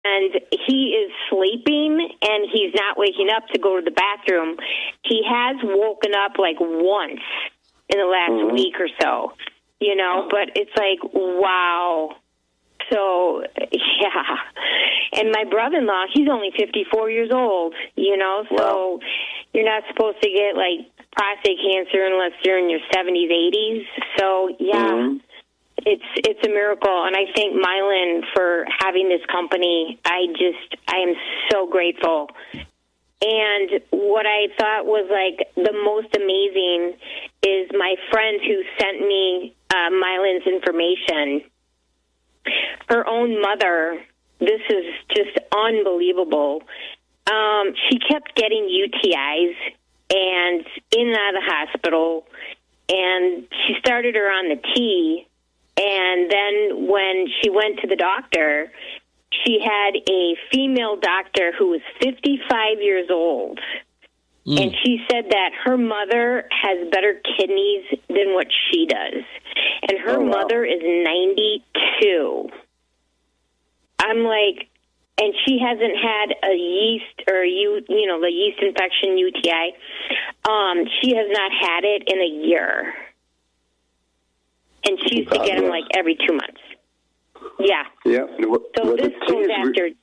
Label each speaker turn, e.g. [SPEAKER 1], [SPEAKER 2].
[SPEAKER 1] and he is sleeping, and he's not waking up to go to the bathroom. He has woken up like once in the last week or so, you know, but it's like, wow. So, yeah. And my brother-in-law, he's only 54 years old, you know, so you're not supposed to get, like, prostate cancer unless you're in your 70s, 80s. So, yeah, it's a miracle. And I thank Mylan for having this company. I am so grateful. And what I thought was, like, the most amazing is my friend who sent me Mylan's information. Her own mother, this is just unbelievable. She kept getting UTIs and in and out of the hospital, and she started her on the T, and then when she went to the doctor, she had a female doctor who was 55 years old, and she said that her mother has better kidneys than what she does, and her mother is 92. I'm like, and she hasn't had a yeast or the yeast infection, UTI. She has not had it in a year, and she used to get them like every 2 months. Yeah.
[SPEAKER 2] Yeah.
[SPEAKER 1] So this goes after